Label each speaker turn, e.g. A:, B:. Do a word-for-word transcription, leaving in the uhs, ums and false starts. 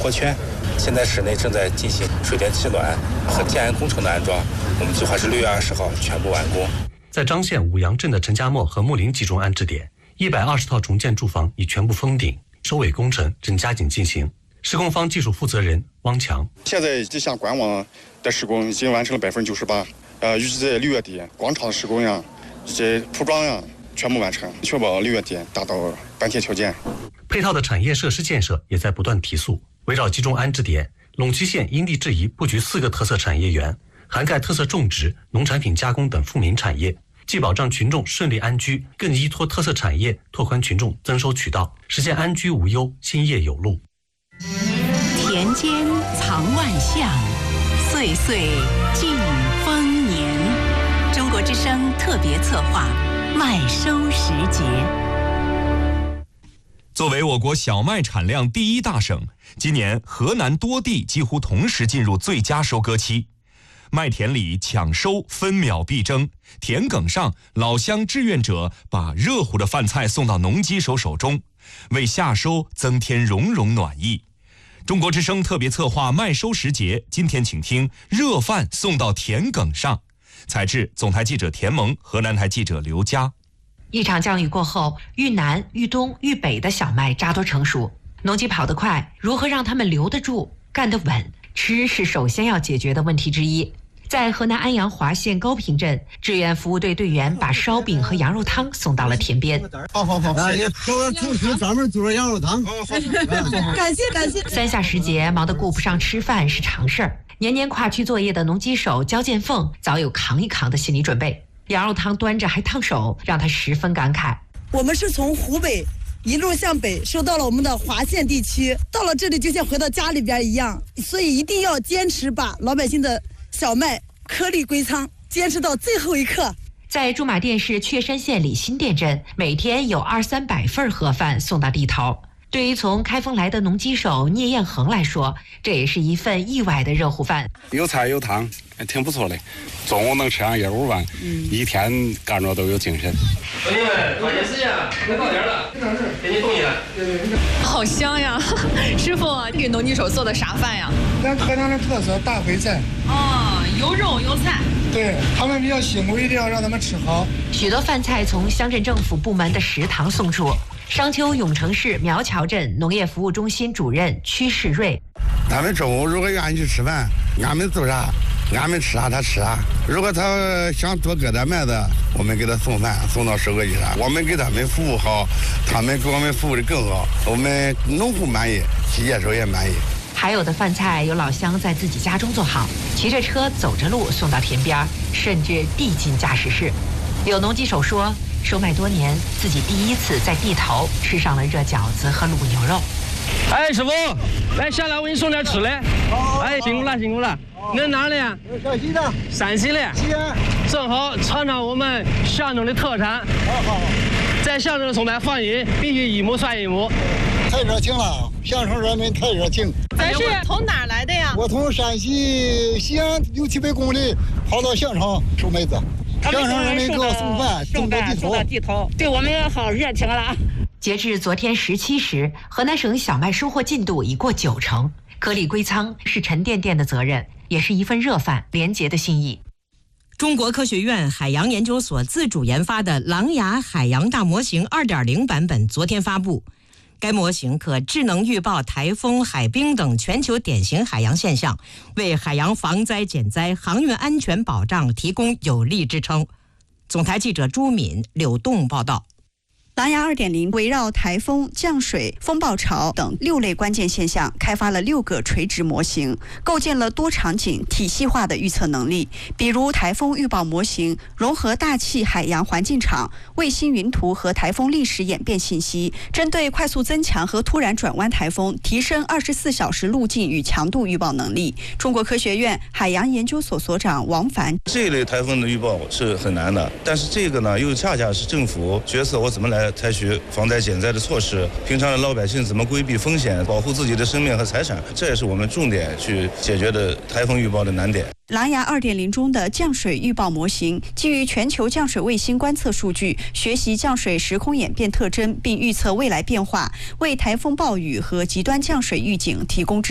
A: 活圈。现在室内正在进行水电气暖和建安工程的安装，我们计划是六月二十号全部完工。
B: 在张县五杨镇的陈家磨和木林集中安置点，一百二十套重建住房已全部封顶，收尾工程正加紧进行。施工方技术负责人汪强，
C: 现在这项管网的施工已经完成了百分之九十八，呃，预计在六月底广场的施工呀以及铺装呀全部完成，确保六月底达到搬贴条件。
B: 配套的产业设施建设也在不断提速。围绕集中安置点，陇西县因地制宜布局四个特色产业园，涵盖特色种植、农产品加工等富民产业，既保障群众顺利安居，更依托特色产业拓宽群众增收渠道，实现安居无忧、兴业有路。
D: 田间藏万象，岁岁尽丰年。中国之声特别策划麦收时节。
E: 作为我国小麦产量第一大省，今年河南多地几乎同时进入最佳收割期。麦田里抢收分秒必争，田埂上老乡志愿者把热乎的饭菜送到农机手手中，为夏收增添融融暖意。中国之声特别策划麦收时节，今天请听热饭送到田埂上。采制总台记者田萌，河南台记者刘佳。
F: 一场降雨过后，豫南、豫东、豫北的小麦扎堆成熟，农机跑得快，如何让他们留得住、干得稳，吃是首先要解决的问题之一。在河南安阳华县高坪镇，志愿服务队队员把烧饼和羊肉汤送到了田边。
G: 好好好，哎，都厨师专门做羊肉汤。
F: 感谢感谢。三下时节，忙得顾不上吃饭是常事儿。年年跨区作业的农机手焦建凤早有扛一扛的心理准备。羊肉汤端着还烫手，让他十分感慨。
H: 我们是从湖北一路向北收到了我们的华县地区，到了这里就像回到家里边一样，所以一定要坚持把老百姓的小麦颗粒归仓，坚持到最后一刻。
F: 在驻马店市确山县里新店镇，每天有二三百份盒饭送到地头。对于从开封来的农机手聂彦恒来说，这也是一份意外的热乎饭。
I: 有菜有汤，挺不错的。中午能吃上一五碗，嗯、一天干着都有精神。
J: 兄弟们，抓紧时间，快到点了，给你动起来。
K: 好香呀！师傅，给农机手做的啥饭呀？
L: 咱河南的特色大烩菜。
K: 哦，有肉有菜。
L: 对他们比较辛苦，一定要让他们吃好。
F: 许多饭菜从乡镇政府部门的食堂送出。商丘永城市苗桥镇农业服务中心主任屈世瑞：
M: 他们中午如果愿意去吃饭，俺们做啥，俺们吃啥他吃啥。如果他想多割点麦子，我们给他送饭送到收割机上，我们给他们服务好，他们给我们服务的更好，我们农户满意，企业手也满意。
F: 还有的饭菜有老乡在自己家中做好，骑着车走着路送到田边，甚至递进驾驶室。有农机手说，收麦多年，自己第一次在地头吃上了热饺子和卤牛肉。
J: 哎，师傅，来下来，我给你送点吃的。哎，辛苦了，辛苦了。你是哪里啊？
L: 陕西的。
J: 陕西的。
L: 西安。
J: 正好尝尝我们象征的特产。
L: 好好。
J: 在象征送来欢迎，必须一亩算一亩。
L: 太热情了，象征人民太热情。
K: 咱是从哪儿来的呀？
L: 我从陕西西安六七百公里跑到象城收麦子。象征人民给我送饭，送到地头，
K: 送到地头，对我们好热情了。
F: 截至昨天十七时，河南省小麦收获进度已过九成，颗粒归仓是沉甸甸的责任，也是一份热饭廉洁的心意。
N: 中国科学院海洋研究所自主研发的狼牙海洋大模型 二点零 版本昨天发布。该模型可智能预报台风、海冰等全球典型海洋现象，为海洋防灾减灾、航运安全保障提供有力支撑。总台记者朱敏、柳栋报道。
O: 狼牙 二点零 围绕台风、降水、风暴潮等六类关键现象，开发了六个垂直模型，构建了多场景体系化的预测能力。比如台风预报模型融合大气海洋环境场、卫星云图和台风历史演变信息，针对快速增强和突然转弯台风，提升二十四小时路径与强度预报能力。中国科学院海洋研究所所长王凡：
P: 这一类台风的预报是很难的，但是这个呢，又恰恰是政府决策我怎么来采取防灾减灾的措施，平常的老百姓怎么规避风险，保护自己的生命和财产，这也是我们重点去解决的台风预报的难点。
O: 狼牙 二点零 中的降水预报模型，基于全球降水卫星观测数据，学习降水时空演变特征，并预测未来变化，为台风暴雨和极端降水预警提供支